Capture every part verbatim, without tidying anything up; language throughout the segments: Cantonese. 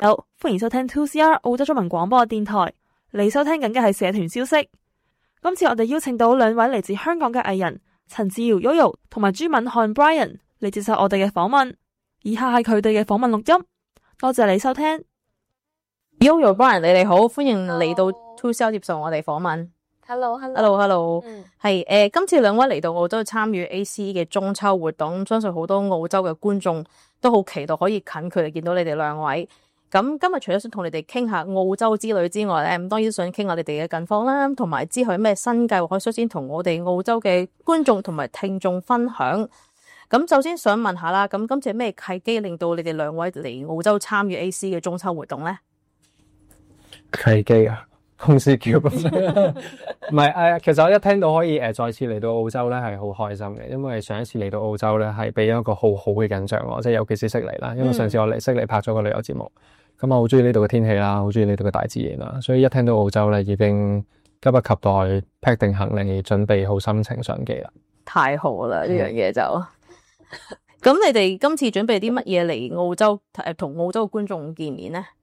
好，歡迎收聽 two C R 澳洲中文廣播電台。你收聽緊嘅係社團消息。今次我哋邀請到兩位嚟自香港嘅藝人陳志堯 Yoyo 同埋朱敏瀚 Brian 嚟接受我哋嘅訪問。以下係佢哋嘅訪問錄音。多謝你收聽。 Yoyo Brian 你哋好，歡迎嚟到 two C R 接受我哋訪問。 Hello，Hello，Hello， 嗯，係誒、呃，今次兩位嚟到澳洲參與 A C 嘅中秋活動，相信好多澳洲嘅觀眾都好期待可以近距離見到你哋兩位。咁今日除咗想同你哋傾下澳洲之旅之外咧，咁當然想傾下你哋嘅近況啦，同埋之後有咩新計劃可以率先同我哋澳洲嘅觀眾同埋聽眾分享。咁首先想問下啦，咁今次係咩契機令到你哋兩位嚟澳洲參與 A C 嘅中秋活動咧？ 契機啊，公司叫唔係誒，其實我一聽到可以誒再次嚟到澳洲咧，係好開心嘅，因為上一次嚟到澳洲咧係俾一個好好嘅印象我，即係尤其是悉尼啦，因為上次我嚟悉尼拍咗個旅遊節目，咁我好中意呢度嘅天氣啦，好中意呢度嘅大自然啦，所以一聽到澳洲咧已經急不及待 pack 定行李，準備好心情上機啦。 太好啦，呢樣嘢就咁，你哋今次準備啲乜嘢嚟澳洲誒同澳洲嘅觀眾見面咧？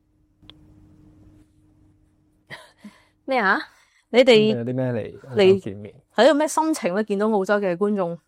咩啊？你哋有啲咩嚟嚟見面？ 係有咩心情咧？見到澳洲嘅觀眾，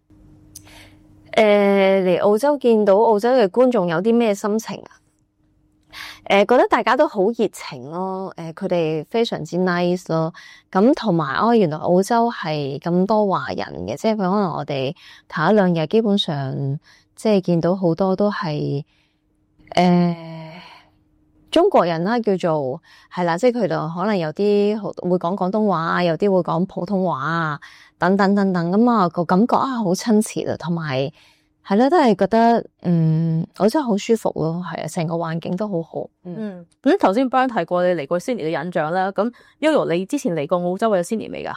誒嚟澳洲見到澳洲嘅觀眾有啲咩心情啊？誒，覺得大家都好熱情咯，誒，佢哋非常之 nice 咯。咁同埋哦，原來澳洲係咁多華人嘅，即係可能我哋頭一兩日基本上即係見到好多都係誒。呃中國人啦，叫做係啦，即係佢哋可能有啲會講廣東話啊，有啲會講普通話啊，等等等等咁啊，個感覺啊好親切啊，同埋係啦，都係覺得嗯，澳洲好舒服咯，係啊，成個環境都好好。 嗯，咁頭先 Brian 提過你嚟過 Sydney 嘅印象啦，咁 Yoyo 你之前嚟過澳洲嘅 Sydney 未噶？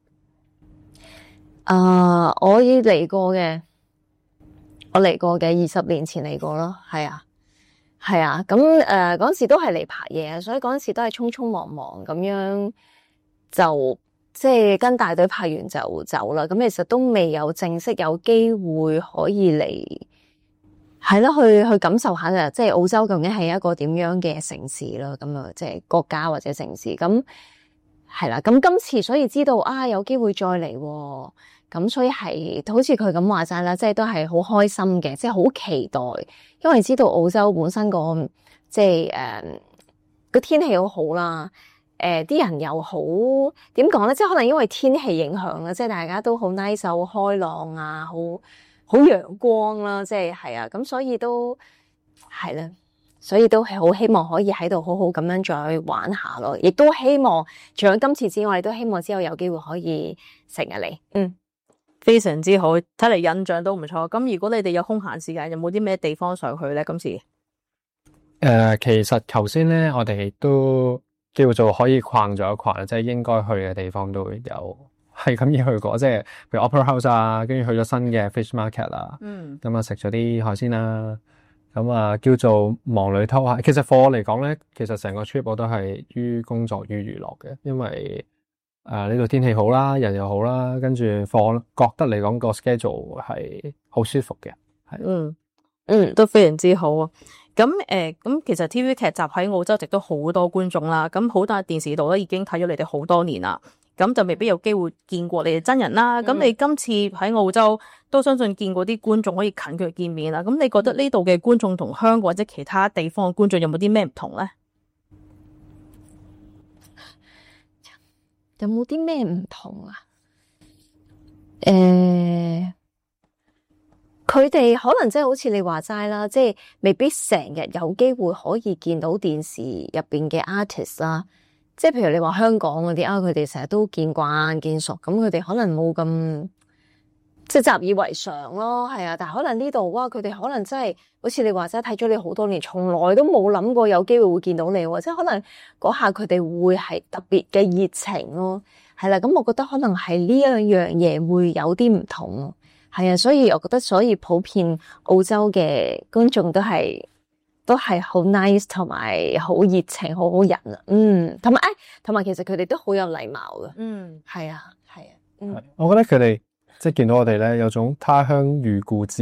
啊、呃，我已嚟過嘅，我嚟過嘅，二十年前嚟過咯，係啊。係啊，咁誒嗰陣時都係嚟拍嘢，所以嗰陣時都係匆匆忙忙咁樣就即係跟大隊拍完就走啦。咁其實都未有正式有機會可以嚟，係咯，去去感受下啊，即係澳洲究竟係一個點樣嘅城市咯。咁啊，即係國家或者城市咁係啦。咁今次所以知道啊，有機會再嚟喎。咁所以係好似佢咁話齋啦，即係都係好開心嘅，即係好期待，因為知道澳洲本身個即係誒個天氣好好啦，誒、呃、啲人又好點講咧，即係可能因為天氣影響啦，即係大家都好 nice 好開朗啊，好好陽光啦，即係係啊，咁所以都係啦，所以都係好希望可以喺度好好咁樣再玩下咯，亦都希望除咗今次之外，都希望之後有機會可以成日嚟，嗯。 非常之好，睇嚟印象都唔錯。咁如果你哋有空閒時間，有冇啲咩地方上去咧？今次誒、 呃，其實頭先咧，我哋都叫做可以逛咗一逛，即係應該去嘅地方都有，係咁已去過。即係譬如 Opera House 啊，跟住去咗新嘅 Fish Market 啦，嗯，咁啊食咗啲海鮮啦，咁啊叫做忙裏偷閒。其實課我嚟講咧，其實成個 trip 我都係於工作於娛樂嘅，因為誒呢度天氣好啦，人又好啦，跟住放覺得嚟講個 schedule 係好舒服嘅，係嗯嗯都非常之好啊。咁誒咁其實 T V 劇集喺澳洲亦都好多觀眾啦，咁好多電視度咧已經睇咗你哋好多年啦，咁就未必有機會見過你哋真人啦。咁、嗯、你今次喺澳洲都相信見過啲觀眾可以近距離見面啦。咁你覺得呢度嘅觀眾同香港或者其他地方嘅觀眾有冇啲咩唔同咧？ 有冇啲咩唔同啊？誒、呃，佢哋可能即係好似你話齋啦，即係未必成日有機會可以見到電視入邊嘅 artist 啦。即係譬如你話香港嗰啲啊，佢哋成日都見慣見熟，咁佢哋可能冇咁即係習以為常咯。係啊，但係可能呢度哇，佢哋可能真係好似你話齋睇咗你好多年，從來都冇諗過有機會會見到你喎。即係可能嗰下佢哋會係特別嘅熱情咯。係啦，咁我覺得可能係呢一樣嘢會有啲唔同咯。係啊，所以我覺得所以普遍澳洲嘅觀眾都係都係好 nice 同埋好熱情，好好人啊。嗯，同埋誒，同埋其實佢哋都好有禮貌嘅。嗯，係啊，係啊。嗯， 我覺得佢哋即係見到我哋咧，有種他鄉遇故知